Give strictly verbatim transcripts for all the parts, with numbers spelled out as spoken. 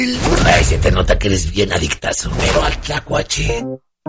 Ay, se te nota que eres bien adictazo, pero al tlacuache.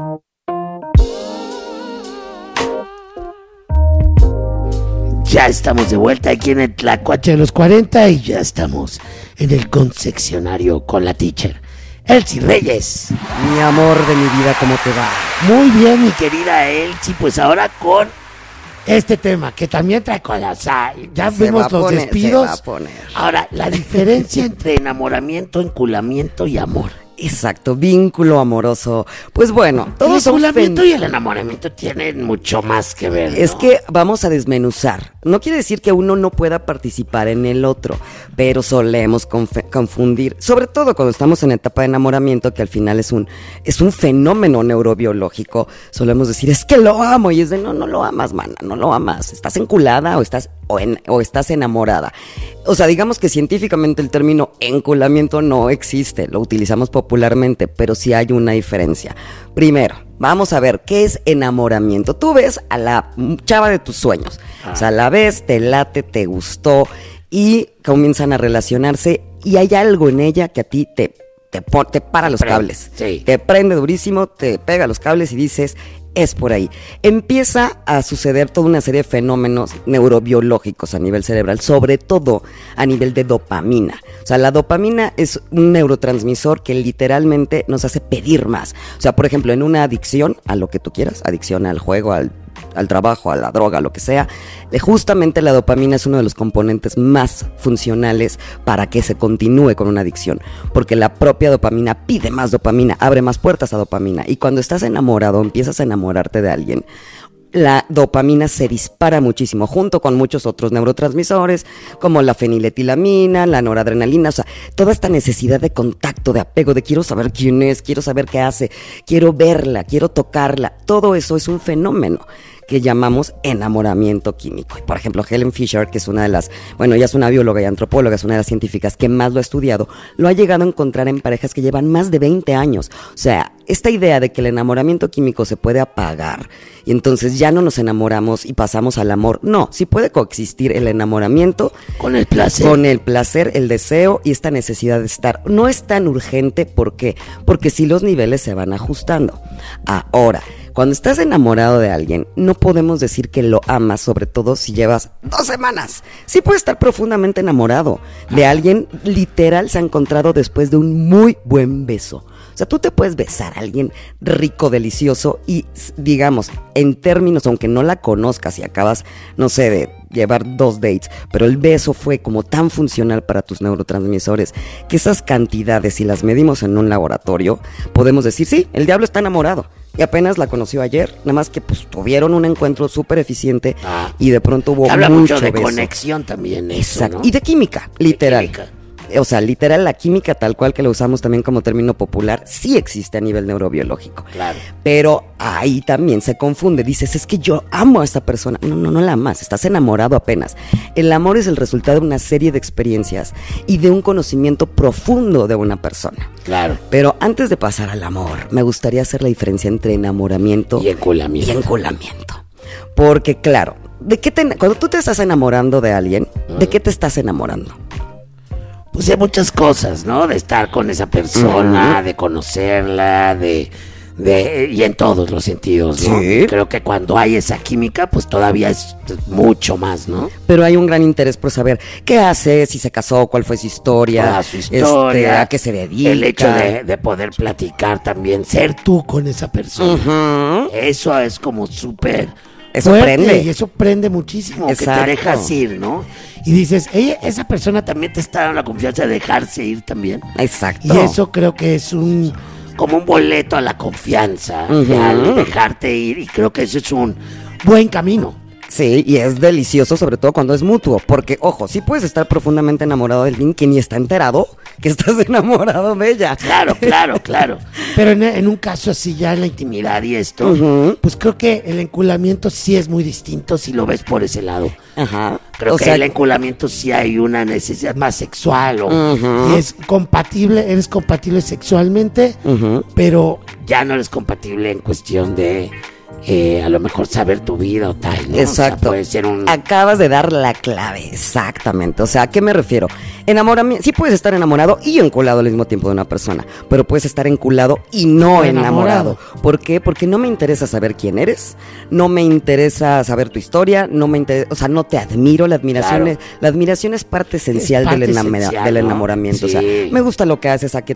Ya estamos de vuelta aquí en el Tlacuache de los cuarenta y ya estamos en el confeccionario con la teacher Elsie Reyes. Mi amor de mi vida, ¿cómo te va? Muy bien, mi querida Elsie, pues ahora con este tema que también trae cola, o sea, ya Se vimos va a los poner, despidos. se va a poner. Ahora, la diferencia entre enamoramiento, enculamiento y amor. Exacto, vínculo amoroso. Pues bueno, El todos son enculamiento fen- y el enamoramiento tienen mucho más que ver, ¿no? Es que vamos a desmenuzar. No quiere decir que uno no pueda participar en el otro, pero solemos conf- confundir, sobre todo cuando estamos en etapa de enamoramiento, que al final es un es un fenómeno neurobiológico. Solemos decir, es que lo amo, y es de, no, no lo amas, mana, no lo amas. Estás enculada o estás o, en, o estás enamorada. O sea, digamos que científicamente el término enculamiento no existe, lo utilizamos popularmente, pero sí hay una diferencia. Primero, vamos a ver qué es enamoramiento. Tú ves a la chava de tus sueños, ah. o sea, la ves, te late, te gustó y comienzan a relacionarse y hay algo en ella que a ti te, te, te, te para los prende, cables, sí. te prende durísimo, te pega los cables y dices, es por ahí. Empieza a suceder toda una serie de fenómenos neurobiológicos a nivel cerebral, sobre todo a nivel de dopamina. O sea, la dopamina es un neurotransmisor que literalmente nos hace pedir más. O sea, por ejemplo, en una adicción a lo que tú quieras, adicción al juego, al al trabajo, a la droga, lo que sea, justamente la dopamina es uno de los componentes más funcionales para que se continúe con una adicción, porque la propia dopamina pide más dopamina, abre más puertas a dopamina, y cuando estás enamorado, empiezas a enamorarte de alguien, la dopamina se dispara muchísimo, junto con muchos otros neurotransmisores, como la feniletilamina, la noradrenalina, o sea, toda esta necesidad de contacto, de apego, de quiero saber quién es, quiero saber qué hace, quiero verla, quiero tocarla, todo eso es un fenómeno que llamamos enamoramiento químico. Por ejemplo, Helen Fisher, que es una de las, bueno, ella es una bióloga y antropóloga, es una de las científicas que más lo ha estudiado, lo ha llegado a encontrar en parejas que llevan más de veinte años. O sea, esta idea de que el enamoramiento químico se puede apagar y entonces ya no nos enamoramos y pasamos al amor. No, sí puede coexistir el enamoramiento con el placer. Con el placer, el deseo y esta necesidad de estar. No es tan urgente, ¿por qué? Porque sí los niveles se van ajustando. Ahora, cuando estás enamorado de alguien, no podemos decir que lo amas, sobre todo si llevas dos semanas. Sí puedes estar profundamente enamorado de alguien, literal se ha encontrado después de un muy buen beso. O sea, tú te puedes besar a alguien rico, delicioso y, digamos, en términos, aunque no la conozcas y acabas, no sé, de llevar dos dates, pero el beso fue como tan funcional para tus neurotransmisores que esas cantidades, si las medimos en un laboratorio, podemos decir, sí, el diablo está enamorado. Y apenas la conoció ayer, nada más que pues tuvieron un encuentro súper eficiente ah, y de pronto hubo habla mucho mucho de beso. Conexión también eso, exacto, ¿no? Y de química, literal. De química. O sea, literal, la química tal cual que lo usamos también como término popular, sí existe a nivel neurobiológico. Claro. Pero ahí también se confunde. Dices, es que yo amo a esta persona. No, no, no la amas, estás enamorado apenas. El amor es el resultado de una serie de experiencias y de un conocimiento profundo de una persona. Claro. Pero antes de pasar al amor, me gustaría hacer la diferencia entre enamoramiento y enculamiento. Y enculamiento. Porque, claro, ¿de qué te, cuando tú te estás enamorando de alguien, ¿de uh-huh. qué te estás enamorando? Pues de muchas cosas, ¿no? De estar con esa persona, uh-huh. de conocerla, de, de y en todos los sentidos, ¿no? Sí. Creo que cuando hay esa química, pues todavía es mucho más, ¿no? Pero hay un gran interés por saber qué hace, si se casó, cuál fue su historia, Toda su historia, este, a qué se dedica. El hecho de, de poder platicar también, ser tú con esa persona. Uh-huh. Eso es como súper... Eso prende. Y eso prende muchísimo, exacto. Que te dejas ir, ¿no? Y dices, ella, esa persona también te está dando la confianza de dejarse ir también. Exacto. Y eso creo que es un como un boleto a la confianza, uh-huh. al dejarte ir, y creo que eso es un buen camino. Sí, y es delicioso, sobre todo cuando es mutuo, porque, ojo, sí puedes estar profundamente enamorado de alguien que ni está enterado que estás enamorado de ella. Claro, claro, claro. Pero en, en un caso así, ya en la intimidad y esto, uh-huh. pues creo que el enculamiento sí es muy distinto si lo ves por ese lado. Ajá. Creo o que sea, el enculamiento sí hay una necesidad más sexual, o, uh-huh. y es compatible, eres compatible sexualmente, uh-huh. pero ya no eres compatible en cuestión de... eh, a lo mejor saber tu vida o tal, ¿no? Exacto. O sea, puede ser un... Acabas de dar la clave, exactamente. O sea, ¿a qué me refiero? Enamoramiento, sí puedes estar enamorado y enculado al mismo tiempo de una persona, pero puedes estar enculado y no enamorado. enamorado. ¿Por qué? Porque no me interesa saber quién eres, no me interesa saber tu historia, no me interesa, o sea, no te admiro, la admiración, Claro. es, la admiración es parte esencial, parte del, enamora- esencial, del ¿no? enamoramiento. Sí. O sea, me gusta lo que haces, a qué,